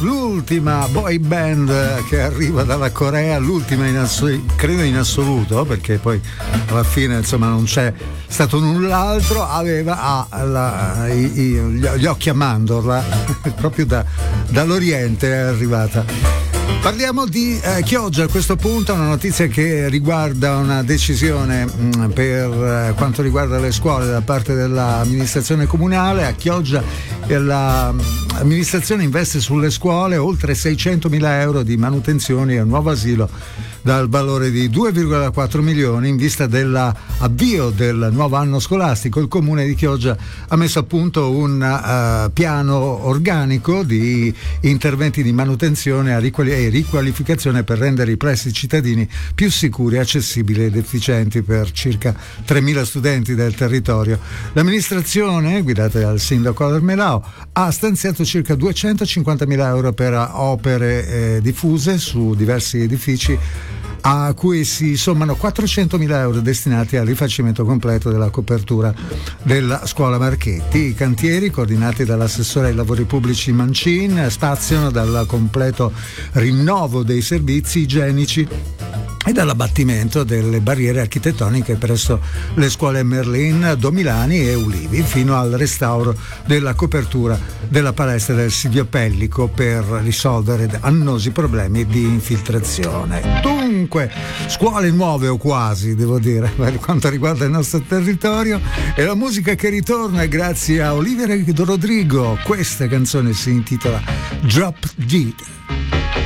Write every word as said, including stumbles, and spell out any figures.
l'ultima boy band che arriva dalla Corea, l'ultima in assoluto, credo in assoluto, perché poi alla fine insomma non c'è stato null'altro, aveva ah, la, i, i, gli occhi a mandorla, proprio da, dall'Oriente è arrivata. Parliamo di eh, Chioggia a questo punto, una notizia che riguarda una decisione mh, per eh, quanto riguarda le scuole da parte dell'amministrazione comunale. A Chioggia eh, l'amministrazione investe sulle scuole oltre seicentomila euro di manutenzioni a nuovo asilo dal valore di due virgola quattro milioni in vista dell'avvio del nuovo anno scolastico. Il comune di Chioggia ha messo a punto un uh, piano organico di interventi di manutenzione e riqualificazione per rendere i plessi cittadini più sicuri, accessibili ed efficienti per circa tremila studenti del territorio. L'amministrazione, guidata dal sindaco Armelao, ha stanziato circa duecentocinquantamila euro per opere eh, diffuse su diversi edifici, a cui si sommano quattrocentomila euro destinati al rifacimento completo della copertura della scuola Marchetti. I cantieri, coordinati dall'assessore ai lavori pubblici Mancin, spaziano dal completo rinnovo dei servizi igienici e dall'abbattimento delle barriere architettoniche presso le scuole Merlin, Domilani e Ulivi, fino al restauro della copertura della palestra del Silvio Pellico per risolvere annosi problemi di infiltrazione. Dunque, scuole nuove o quasi, devo dire, per quanto riguarda il nostro territorio, e la musica che ritorna è grazie a Olivia Rodrigo. Questa canzone si intitola Drop Dead.